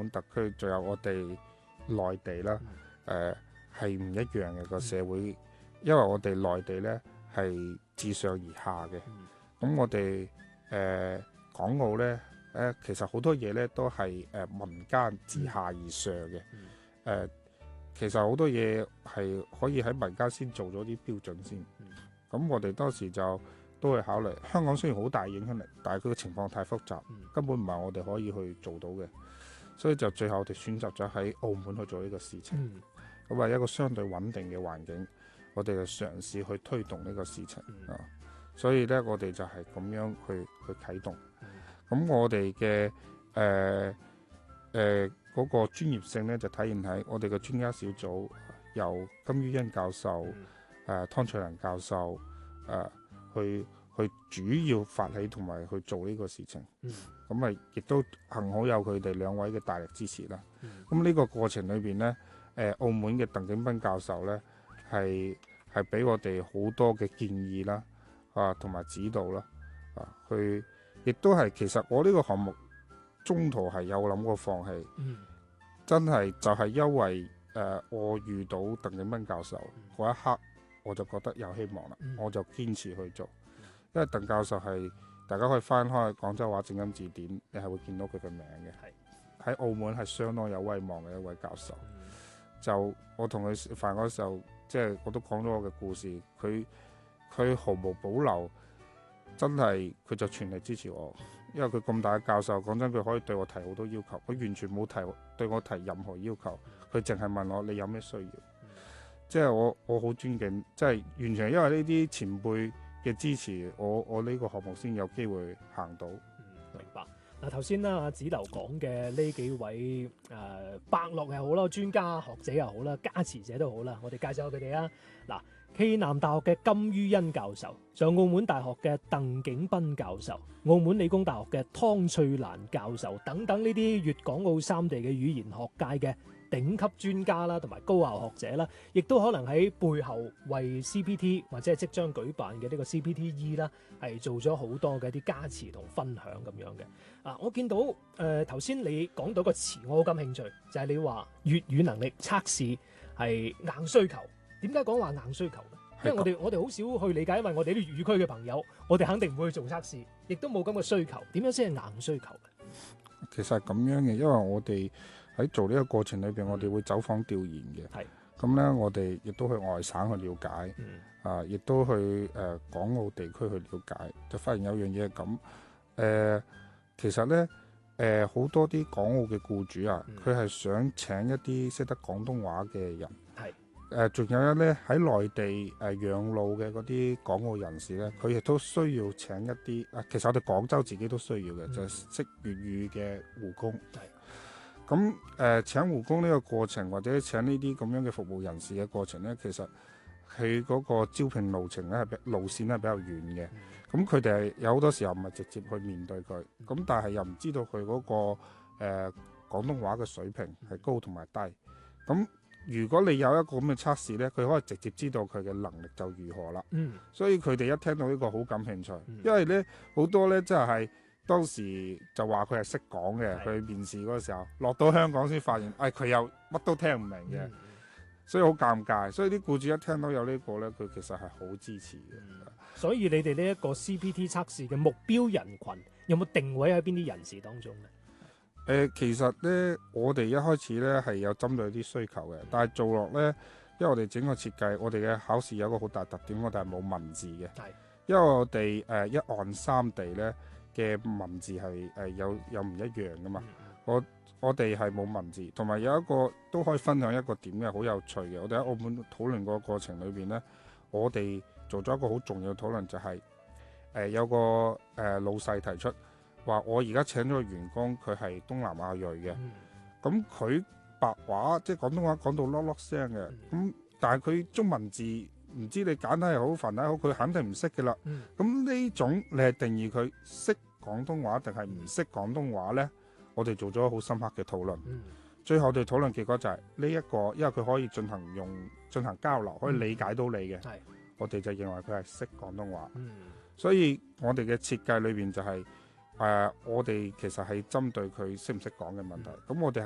港特區，仲有我哋內地啦，係唔一樣嘅個社會，因為我哋內地呢係自上而下嘅，咁我哋港澳呢，其實好多嘢呢都係民間自下而上嘅，其實好多嘢係可以喺民間先做咗啲標準先，咁我哋當時就都會考慮，香港雖然好大影響力，但係佢嘅情況太複雜，根本唔係我哋可以去做到嘅，所以就最後我哋選擇咗喺澳門去做呢個事情，咁係一個相對穩定嘅環境，我哋就嘗試去推動呢個事情啊，所以呢，我哋就係咁樣去啟動，咁我哋嘅嗰個專業性呢，就體現喺我哋嘅專家小組由金于欣教授、湯翠蘭教授去主要發起同埋去做呢個事情，咁咪亦都幸好有佢哋兩位嘅大力支持啦。咁呢個過程裏邊呢，澳門嘅鄧景斌教授呢，係俾我哋好多嘅建議啦，同埋指導啦，佢亦都係其實我呢個項目中途係有諗過放棄，真係就係因為我遇到鄧景斌教授嗰一刻，我就覺得有希望啦，我就堅持去做。因為鄧教授係大家可以翻開廣州話正音字典，你係會見到佢嘅名嘅。喺澳門係相當有威望嘅一位教授。就我同佢食飯嗰時候，即係我都講咗我嘅故事，佢毫無保留，真係佢就全力支持我。因為佢咁大嘅教授，講真，佢可以對我提好多要求，佢完全冇對我提任何要求，佢淨係問我你有咩需要。即係我好尊敬，即係完全係因為呢啲前輩嘅支持，我呢個項目先有機會行到。 明白。嗱，頭先啦，阿子流講嘅呢幾位伯樂又好啦，專家學者又好啦，加持者都好啦，我哋介紹下佢哋啊。嗱，暨南大學嘅金于欣教授，上澳門大學嘅鄧景斌教授，澳門理工大學嘅湯翠蘭教授等等呢啲粵港澳三地嘅語言學界嘅頂級專家啦，同埋高校學者啦，亦都可能喺背後為 CPT 或者係即將舉辦嘅呢個 CPTE 啦，係做咗好多嘅一啲加持同分享咁樣嘅。我見到頭先你講到個詞，我好感興趣，就係你話粵語能力測試係硬需求。點解講話硬需求呢？因為我哋好少去理解，因為我哋啲粵語區嘅朋友，我哋肯定唔會去做測試，亦都冇咁嘅需求。點樣先係硬需求呢？ 其實係咁樣嘅，因為我哋喺做呢個過程裏邊，我哋會走訪調研嘅。咁呢，我哋亦都去外省去了解，亦都去港澳地區去了解，就發現有樣嘢係咁。其實呢，好多啲港澳嘅僱主啊，佢係想請一啲識得廣東話嘅人。仲有咧喺內地養老嘅嗰啲港澳人士咧，佢亦都需要請一啲其實我哋廣州自己都需要嘅，就係識粵語嘅護工。咁請護工呢個過程，或者請呢啲咁樣嘅服務人士嘅過程咧，其實佢嗰個招聘路程咧路線咧係比較遠嘅。咁佢哋係有好多時候唔係直接去面對佢，咁但係又唔知道佢嗰個廣東話嘅水平係高同埋低。咁如果你有一個咁嘅測試呢，佢可以直接知道佢嘅能力就如何啦。所以佢哋一聽到呢個好感興趣，因為呢好多呢，即係當時就話佢係識講嘅，佢面試嗰個時候落到香港先發現，佢又乜都聽唔明嘅，所以好尷尬。所以啲僱主一聽到有呢個呢，佢其實係好支持嘅。 所以你哋呢一個 CPT 測試嘅目標人群有冇定位喺邊啲人士當中呢？ 其實呢，我哋一開始呢係有針對啲需求嘅，但係做落呢，因為我哋整個設計，我哋嘅考試有一個好大特點，我哋係冇文字嘅。因為我哋一岸三地呢嘅文字係有唔一樣噶嘛。我哋係冇文字，同埋有一個都可以分享一個點嘅好有趣嘅。我哋喺澳門討論個過程裏邊呢，我哋做咗一個好重要嘅討論，就係有個老細提出。話我而家請咗個員工，佢係東南亞裔嘅，咁佢白話即係廣東話講到囉囉聲嘅，咁但係佢中文字唔知你簡體又好繁體好，佢肯定唔識嘅啦。咁呢種你係定義佢識廣東話定係唔識廣東話呢？我哋做咗好深刻嘅討論，最後我哋討論結果就係呢一個，因為佢可以進行交流，可以理解到你嘅，我哋就認為佢係識廣東話。所以我哋嘅設計裏邊就係我哋其實係針對佢識唔識講嘅問題，咁我哋係